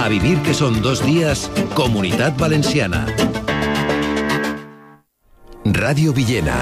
A vivir que son 2 días, Comunitat Valenciana. Radio Villena.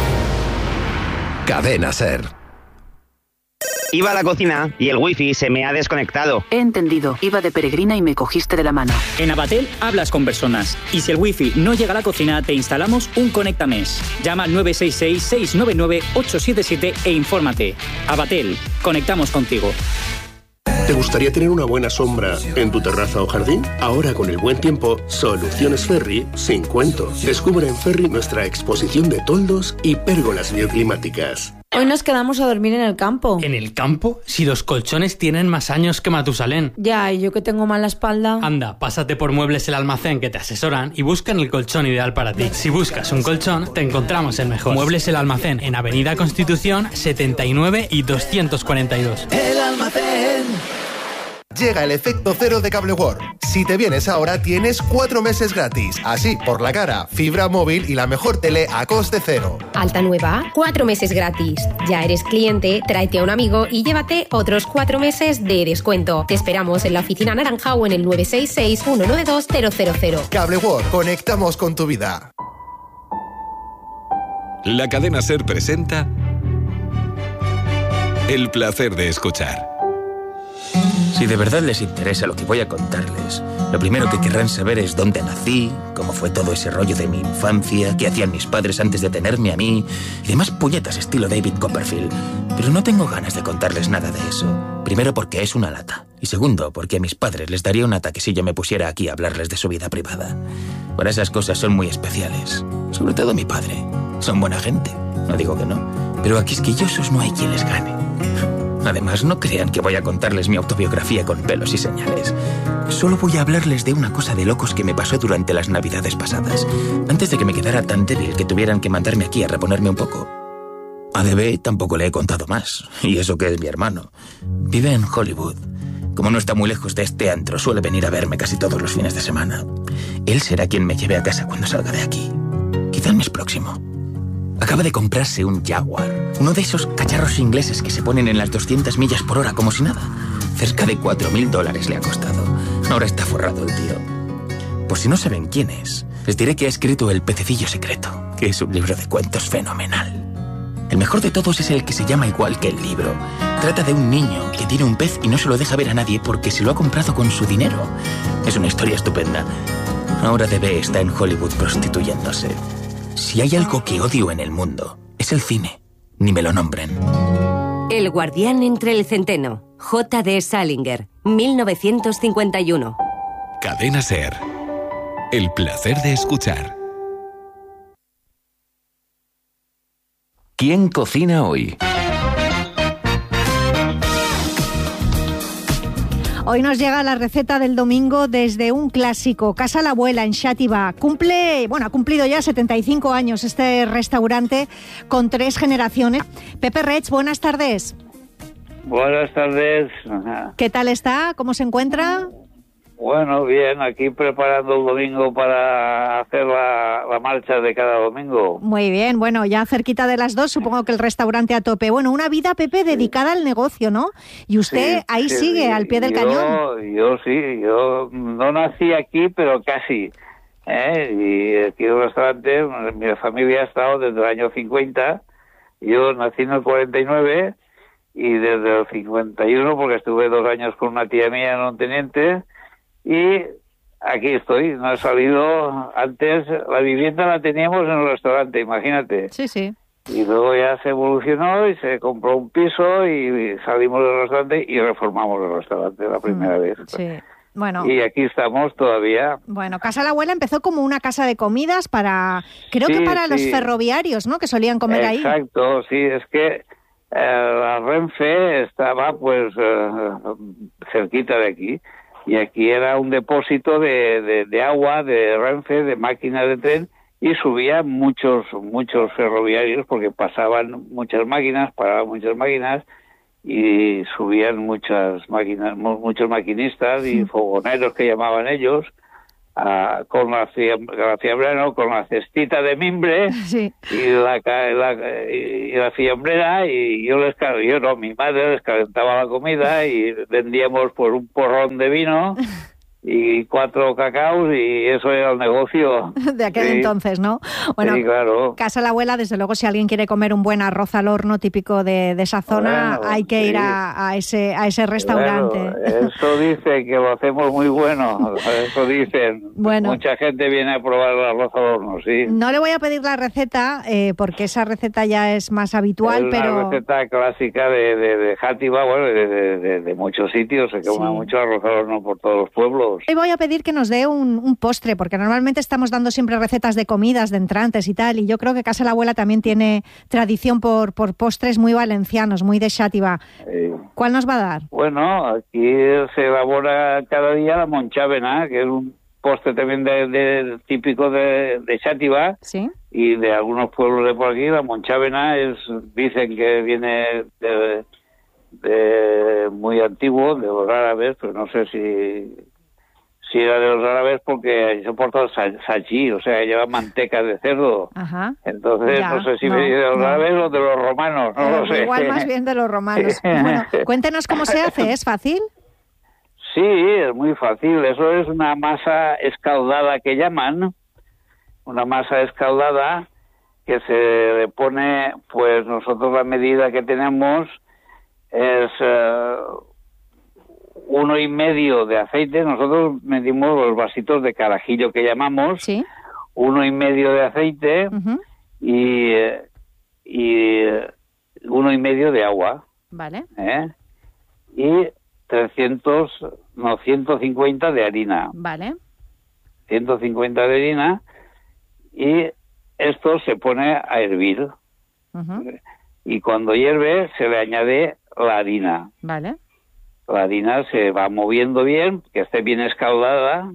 Cadena SER. Iba a la cocina y el wifi se me ha desconectado. He entendido. Iba de peregrina y me cogiste de la mano. En Abatel hablas con personas. Y si el wifi no llega a la cocina, te instalamos un Conectames. Llama al 966-699-877 e infórmate. Abatel. Conectamos contigo. ¿Te gustaría tener una buena sombra en tu terraza o jardín? Ahora, con el buen tiempo, Soluciones Ferri sin cuento. Descubre en Ferri nuestra exposición de toldos y pérgolas bioclimáticas. Hoy nos quedamos a dormir en el campo. ¿En el campo? Si los colchones tienen más años que Matusalén. Ya, y yo que tengo mala espalda. Anda, pásate por Muebles El Almacén, que te asesoran y buscan el colchón ideal para ti. Si buscas un colchón, te encontramos el mejor. Muebles El Almacén, en Avenida Constitución 79 y 242. El Almacén. Llega el efecto cero de Cable World. Si te vienes ahora, tienes 4 meses gratis. Así, por la cara, fibra móvil y la mejor tele a coste cero. Alta nueva, 4 meses gratis. Ya eres cliente, tráete a un amigo y llévate otros 4 meses de descuento. Te esperamos en la oficina naranja o en el 966-192-000. Cable World, conectamos con tu vida. La cadena SER presenta El placer de escuchar. Si de verdad les interesa lo que voy a contarles, lo primero que querrán saber es dónde nací, cómo fue todo ese rollo de mi infancia, qué hacían mis padres antes de tenerme a mí, y demás puñetas estilo David Copperfield. Pero no tengo ganas de contarles nada de eso. Primero porque es una lata, y segundo porque a mis padres les daría un ataque si yo me pusiera aquí a hablarles de su vida privada. Para esas cosas son muy especiales, sobre todo mi padre. Son buena gente, no digo que no, pero a quisquillosos no hay quien les gane. Además, no crean que voy a contarles mi autobiografía con pelos y señales. Solo voy a hablarles de una cosa de locos que me pasó durante las navidades pasadas, antes de que me quedara tan débil que tuvieran que mandarme aquí a reponerme un poco. A DB tampoco le he contado más, y eso que es mi hermano. Vive en Hollywood. Como no está muy lejos de este antro, suele venir a verme casi todos los fines de semana. Él será quien me lleve a casa cuando salga de aquí. Quizá el mes próximo. Acaba de comprarse un Jaguar, uno de esos cacharros ingleses que se ponen en las 200 millas por hora como si nada. Cerca de $4.000 le ha costado. Ahora está forrado el tío. Por si no saben quién es, les diré que ha escrito El Pececillo Secreto, que es un libro de cuentos fenomenal. El mejor de todos es el que se llama igual que el libro. Trata de un niño que tiene un pez y no se lo deja ver a nadie porque se lo ha comprado con su dinero. Es una historia estupenda. Ahora DB está en Hollywood prostituyéndose. Si hay algo que odio en el mundo, es el cine. Ni me lo nombren. El guardián entre el centeno. J.D. Salinger, 1951. Cadena SER. El placer de escuchar. ¿Quién cocina hoy? Hoy nos llega la receta del domingo desde un clásico, Casa la Abuela, en Xàtiva. Ha cumplido ya 75 años este restaurante con 3 generaciones. Pepe Reig, buenas tardes. Buenas tardes. ¿Qué tal está? ¿Cómo se encuentra? Bueno, bien, aquí preparando el domingo para hacer la marcha de cada domingo. Muy bien, bueno, ya cerquita de las 2, supongo que el restaurante a tope. Bueno, una vida, Pepe, dedicada al negocio, ¿no? Y usted ahí sigue, al pie del cañón. Yo no nací aquí, pero casi. Y aquí el restaurante, mi familia ha estado desde el año 50. Yo nací en el 49 y desde el 51, porque estuve 2 años con una tía mía en un teniente. Y aquí estoy, no he salido. Antes la vivienda la teníamos en el restaurante, imagínate. Sí, sí. Y luego ya se evolucionó y se compró un piso y salimos del restaurante y reformamos el restaurante la primera vez. Sí. Bueno. Y aquí estamos todavía. Bueno, Casa la Abuela empezó como una casa de comidas para los ferroviarios, ¿no? Que solían comer ahí. Exacto, sí, es que la Renfe estaba pues cerquita de aquí. Y aquí era un depósito de agua, de Renfe, de máquinas de tren, y subían muchos ferroviarios porque pasaban muchas máquinas, paraban muchas máquinas, y subían muchas máquinas, muchos maquinistas y fogoneros que llamaban ellos, con la fiambrera, ¿no? Con la cestita de mimbre, sí. y la fiambrera, y mi madre les calentaba la comida y vendíamos por un porrón de vino y 4 cacaos y eso era el negocio. De aquel entonces, ¿no? Bueno, sí, claro. Casa la Abuela, desde luego, si alguien quiere comer un buen arroz al horno típico de esa zona, hay que ir a ese restaurante. Claro, eso dice que lo hacemos muy bueno, eso dicen. Bueno. Mucha gente viene a probar el arroz al horno, sí. No le voy a pedir la receta, porque esa receta ya es más habitual, es una receta clásica de Játiva, bueno, de muchos sitios, se come mucho arroz al horno por todos los pueblos. Hoy voy a pedir que nos dé un postre, porque normalmente estamos dando siempre recetas de comidas, de entrantes y tal, y yo creo que Casa la Abuela también tiene tradición por postres muy valencianos, muy de Xàtiva. ¿Cuál nos va a dar? Bueno, aquí se elabora cada día la monchávena, que es un postre también típico de Xàtiva, ¿sí? Y de algunos pueblos de por aquí. La monchávena dicen que viene de muy antiguo, de los árabes, pero no sé si era de los árabes porque se porta el sachí, o sea, lleva manteca de cerdo. Ajá. Entonces, no sé si viene de los árabes o de los romanos, no lo sé. Igual más bien de los romanos. Bueno, cuéntenos cómo se hace, ¿es fácil? Sí, es muy fácil. Eso es una masa escaldada que llaman, una masa escaldada que se le pone, pues nosotros la medida que tenemos es 1,5 de aceite. Nosotros medimos los vasitos de carajillo que llamamos, ¿sí? 1,5 de aceite, y 1,5 de agua. Vale. Y 150 de harina. Vale. 150 de harina, y esto se pone a hervir. Y cuando hierve se le añade la harina. Vale. La harina se va moviendo bien, que esté bien escaldada,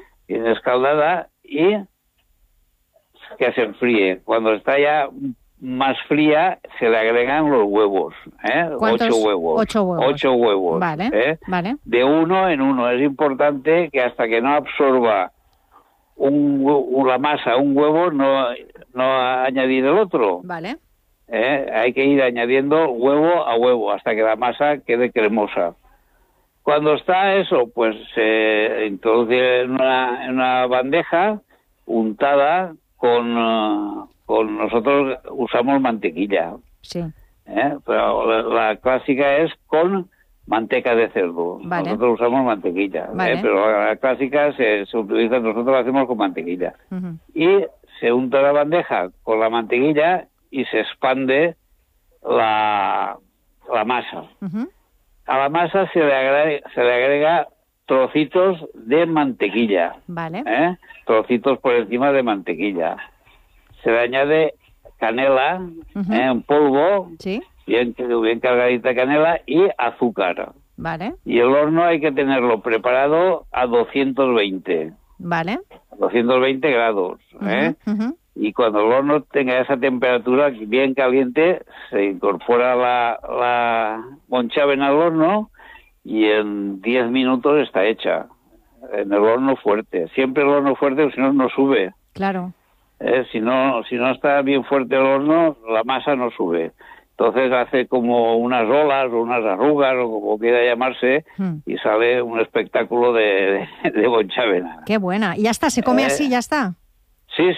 y que se enfríe. Cuando está ya más fría, se le agregan los huevos, 8 huevos. 8 huevos. 8 huevos. Vale, vale. De uno en uno. Es importante que hasta que no absorba la masa un huevo, no añadir el otro. Vale. Hay que ir añadiendo huevo a huevo hasta que la masa quede cremosa. Cuando está eso, pues se introduce en una bandeja untada con nosotros usamos mantequilla. Sí. Pero la clásica es con manteca de cerdo. Vale. Nosotros usamos mantequilla. Vale. Pero la clásica se utiliza, nosotros la hacemos con mantequilla. Y se unta la bandeja con la mantequilla y se expande la masa. A la masa se le agrega trocitos de mantequilla. Vale. Trocitos por encima de mantequilla. Se le añade canela en polvo, ¿sí? bien cargadita canela, y azúcar. Vale. Y el horno hay que tenerlo preparado a 220. Vale. 220 grados. Y cuando el horno tenga esa temperatura bien caliente, se incorpora la monchávena al horno y en 10 minutos está hecha. En el horno fuerte. Siempre el horno fuerte, si no, no sube. Claro. Si no está bien fuerte el horno, la masa no sube. Entonces hace como unas olas o unas arrugas o como quiera llamarse y sale un espectáculo de monchávena. Qué buena. Y ya está, se come así, ya está. Sí,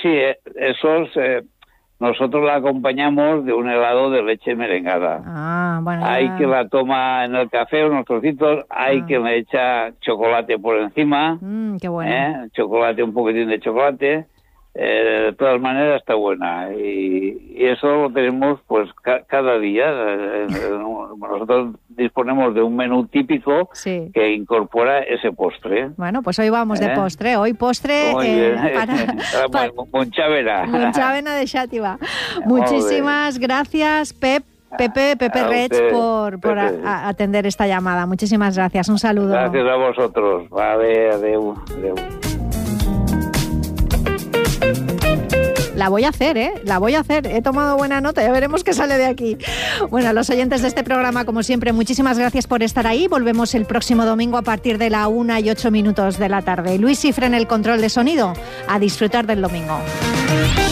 nosotros la acompañamos de un helado de leche merengada. Ah, bueno. Hay que la toma en el café, unos trocitos, hay que le echa chocolate por encima. Qué bueno. Chocolate, un poquitín de chocolate. De todas maneras está buena. Y eso lo tenemos pues cada día. Nosotros disponemos de un menú típico que incorpora ese postre. Bueno, pues hoy vamos de postre. Hoy postre para monchávena. Monchávena de Xàtiva. Muchísimas gracias, Pepe Rech, por atender esta llamada. Muchísimas gracias. Un saludo. Gracias a vosotros. Vale, adeu. La voy a hacer, La voy a hacer. He tomado buena nota, ya veremos qué sale de aquí. Bueno, los oyentes de este programa, como siempre, muchísimas gracias por estar ahí. Volvemos el próximo domingo a partir de la 1:08 de la tarde. Luis Cifre en el control de sonido. A disfrutar del domingo.